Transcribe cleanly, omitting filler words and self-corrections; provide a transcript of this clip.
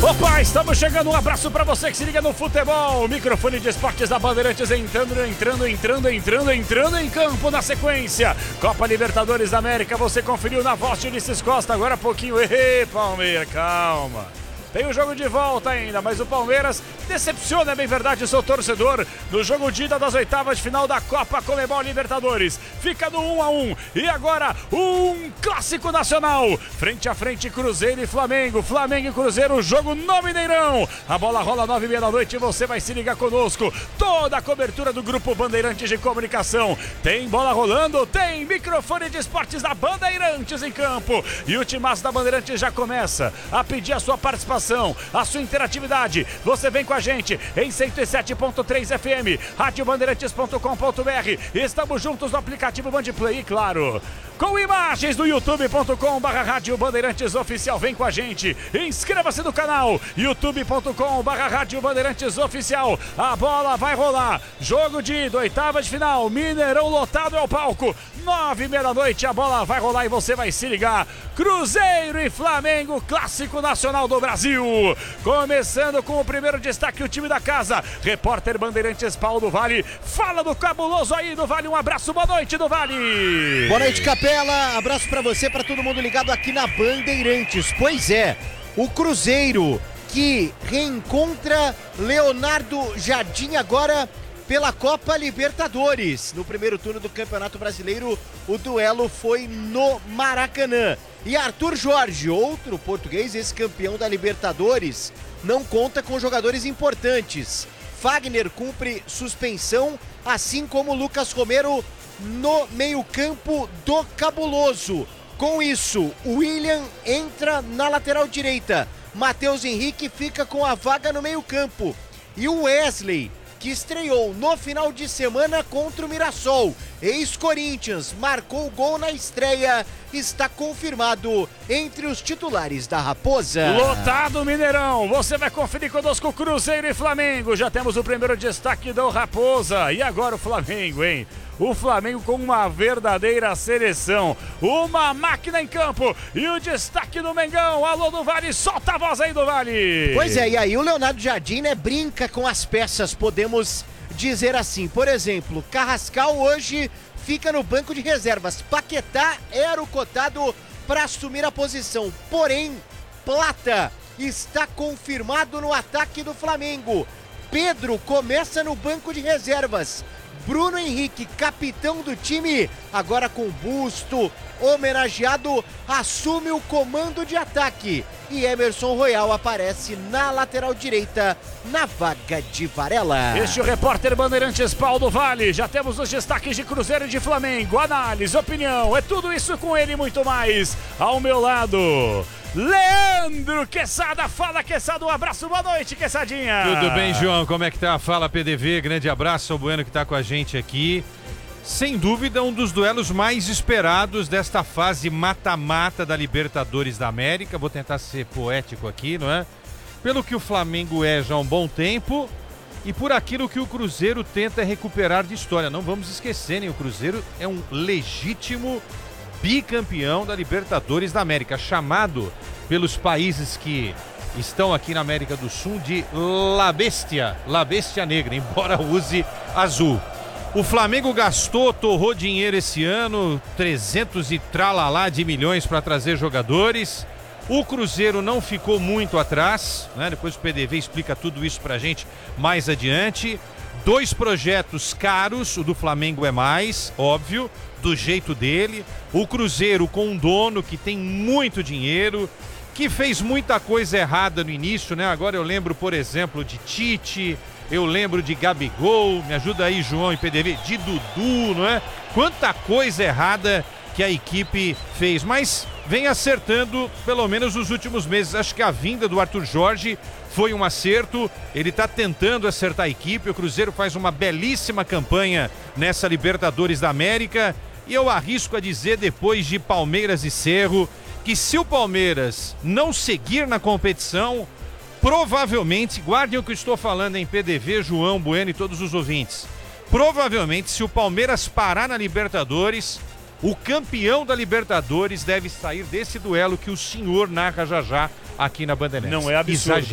Opa, estamos chegando, um abraço pra você que se liga no futebol. Microfone de esportes da Bandeirantes entrando em campo na sequência. Copa Libertadores da América, você conferiu na voz de Ulisses Costa, agora há pouquinho. Palmeiras, calma. Tem o jogo de volta ainda, mas o Palmeiras decepciona, é bem verdade, o seu torcedor no jogo de ida das oitavas de final da Copa Conmebol Libertadores. Fica no 1-1 e agora um clássico nacional. Frente a frente, Cruzeiro e Flamengo. Flamengo e Cruzeiro, jogo no Mineirão. A bola rola 9h30 da noite e você vai se ligar conosco. Toda a cobertura do Grupo Bandeirantes de Comunicação. Tem bola rolando, tem microfone de esportes da Bandeirantes em campo. E o timaço da Bandeirantes já começa a pedir a sua participação, a sua interatividade. Você vem com a gente em 107.3 FM, radiobandeirantes.com.br. Estamos juntos no aplicativo Bandplay, claro, com imagens do youtube.com/Rádio Bandeirantes Oficial. Vem com a gente, inscreva-se no canal youtube.com/Rádio Bandeirantes Oficial. A bola vai rolar, jogo de ida, oitavas de final, Mineirão lotado é o palco, 9h30 da noite, a bola vai rolar e você vai se ligar. Cruzeiro e Flamengo, clássico nacional do Brasil. Começando com o primeiro destaque, o time da casa. Repórter Bandeirantes Paulo Vale, fala do cabuloso aí do Vale. Um abraço, boa noite do Vale. Boa noite, Capela, abraço pra você, pra todo mundo ligado aqui na Bandeirantes. Pois é, o Cruzeiro que reencontra Leonardo Jardim agora pela Copa Libertadores. No primeiro turno do Campeonato Brasileiro, o duelo foi no Maracanã. E Arthur Jorge, outro português, ex-campeão da Libertadores, não conta com jogadores importantes. Fagner cumpre suspensão, assim como Lucas Romero no meio-campo do cabuloso. Com isso, o William entra na lateral direita. Matheus Henrique fica com a vaga no meio-campo. E o Wesley, que estreou no final de semana contra o Mirassol, ex-Corinthians, marcou gol na estreia, está confirmado entre os titulares da Raposa. Lotado Mineirão, você vai conferir conosco Cruzeiro e Flamengo. Já temos o primeiro destaque do Raposa. E agora o Flamengo, hein? O Flamengo com uma verdadeira seleção, uma máquina em campo. E o destaque do Mengão, alô do Vale, solta a voz aí do Vale. Pois é, e aí o Leonardo Jardim, né, brinca com as peças, podemos dizer assim. Por exemplo, Carrascal hoje fica no banco de reservas. Paquetá era o cotado para assumir a posição, porém Plata está confirmado no ataque do Flamengo. Pedro começa no banco de reservas. Bruno Henrique, capitão do time, agora com busto homenageado, assume o comando de ataque. E Emerson Royal aparece na lateral direita, na vaga de Varela. Este é o repórter Bandeirantes Paulo Vale. Já temos os destaques de Cruzeiro e de Flamengo. Análise, opinião, é tudo isso com ele e muito mais. Ao meu lado, Leandro Quesada. Fala, Quesada, um abraço, boa noite, Quesadinha. Tudo bem, João, como é que tá? Fala, PDV, grande abraço ao Bueno que tá com a gente aqui. Sem dúvida, um dos duelos mais esperados desta fase mata-mata da Libertadores da América. Vou tentar ser poético aqui, não é? Pelo que o Flamengo é já há um bom tempo e por aquilo que o Cruzeiro tenta recuperar de história. Não vamos esquecer, né? O Cruzeiro é um legítimo bicampeão da Libertadores da América, chamado pelos países que estão aqui na América do Sul de La Bestia Negra, embora use azul. O Flamengo torrou dinheiro esse ano, 300 e tralalá de milhões para trazer jogadores. O Cruzeiro não ficou muito atrás, né? Depois o PDV explica tudo isso pra gente mais adiante. 2 projetos caros, o do Flamengo é mais, óbvio, do jeito dele. O Cruzeiro com um dono que tem muito dinheiro, que fez muita coisa errada no início, né? Agora eu lembro, por exemplo, de Tite, eu lembro de Gabigol, me ajuda aí, João e PDV, de Dudu, não é? Quanta coisa errada que a equipe fez, mas vem acertando pelo menos nos últimos meses. Acho que a vinda do Arthur Jorge foi um acerto, ele está tentando acertar a equipe. O Cruzeiro faz uma belíssima campanha nessa Libertadores da América e eu arrisco a dizer, depois de Palmeiras e Cerro, que se o Palmeiras não seguir na competição, provavelmente, guardem o que eu estou falando em PDV, João, Bueno e todos os ouvintes, provavelmente se o Palmeiras parar na Libertadores, o campeão da Libertadores deve sair desse duelo que o senhor narra já aqui na Bandeirantes. Não é absurdo.